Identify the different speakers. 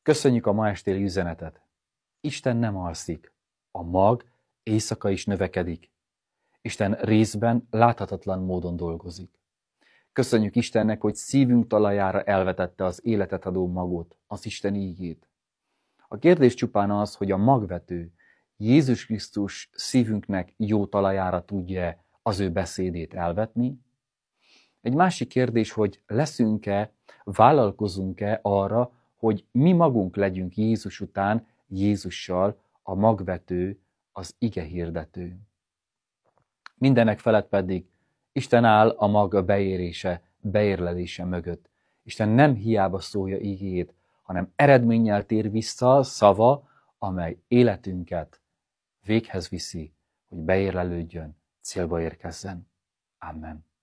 Speaker 1: Köszönjük a ma estéli üzenetet. Isten nem alszik. A mag éjszaka is növekedik. Isten részben láthatatlan módon dolgozik. Köszönjük Istennek, hogy szívünk talajára elvetette az életet adó magot, az Isten ígét. A kérdés csupán az, hogy a magvető Jézus Krisztus szívünknek jó talajára tudja az ő beszédét elvetni. Egy másik kérdés, hogy leszünk-e, vállalkozunk-e arra, hogy mi magunk legyünk Jézus után, Jézussal, a magvető, az ige hirdető. Mindenek felett pedig Isten áll a maga beérése, beérlelése mögött. Isten nem hiába szólja igéjét, hanem eredménnyel tér vissza szava, amely életünket véghez viszi, hogy beérlelődjön, célba érkezzen. Amen.